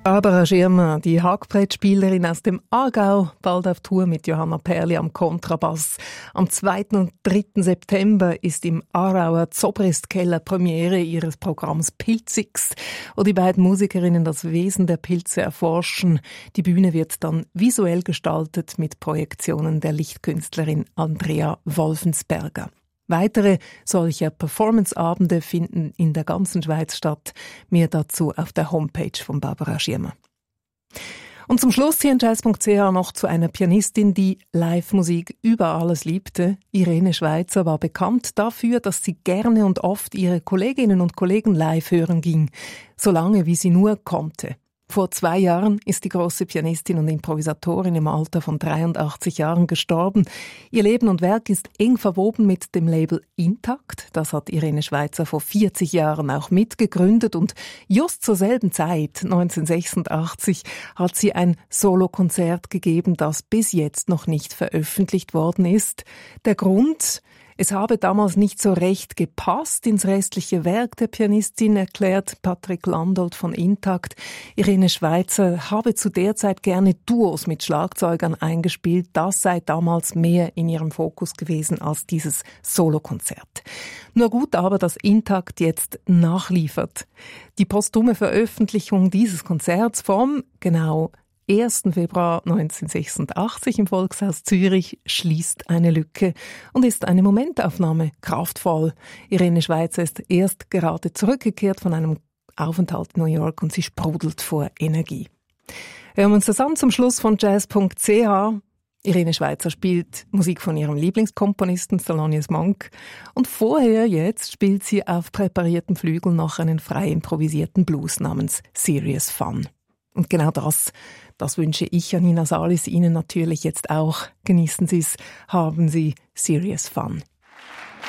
Barbara Schirmer, die Hackbrettspielerin aus dem Aargau, bald auf Tour mit Johanna Perli am Kontrabass. Am 2. und 3. September ist im Aarauer Zobristkeller Premiere ihres Programms Pilzix, wo die beiden Musikerinnen das Wesen der Pilze erforschen. Die Bühne wird dann visuell gestaltet mit Projektionen der Lichtkünstlerin Andrea Wolfensberger. Weitere solcher Performance-Abende finden in der ganzen Schweiz statt. Mehr dazu auf der Homepage von Barbara Schirmer. Und zum Schluss hier in jazz.ch noch zu einer Pianistin, die Live-Musik über alles liebte. Irene Schweizer war bekannt dafür, dass sie gerne und oft ihre Kolleginnen und Kollegen live hören ging, solange wie sie nur konnte. Vor 2 Jahren ist die große Pianistin und Improvisatorin im Alter von 83 Jahren gestorben. Ihr Leben und Werk ist eng verwoben mit dem Label Intakt. Das hat Irene Schweizer vor 40 Jahren auch mitgegründet und just zur selben Zeit, 1986, hat sie ein Solokonzert gegeben, das bis jetzt noch nicht veröffentlicht worden ist. Der Grund: es habe damals nicht so recht gepasst ins restliche Werk der Pianistin, erklärt Patrick Landolt von Intakt. Irene Schweizer habe zu der Zeit gerne Duos mit Schlagzeugern eingespielt. Das sei damals mehr in ihrem Fokus gewesen als dieses Solokonzert. Nur gut aber, dass Intakt jetzt nachliefert. Die posthume Veröffentlichung dieses Konzerts vom genau 1. Februar 1986 im Volkshaus Zürich schließt eine Lücke und ist eine Momentaufnahme, kraftvoll. Irene Schweizer ist erst gerade zurückgekehrt von einem Aufenthalt in New York und sie sprudelt vor Energie. Hören wir uns das an zum Schluss von jazz.ch. Irene Schweizer spielt Musik von ihrem Lieblingskomponisten Thelonious Monk und vorher jetzt spielt sie auf präparierten Flügeln noch einen frei improvisierten Blues namens Serious Fun. Und genau das wünsche ich, Janina Salis, Ihnen natürlich jetzt auch. Genießen Sie es, haben Sie Serious Fun.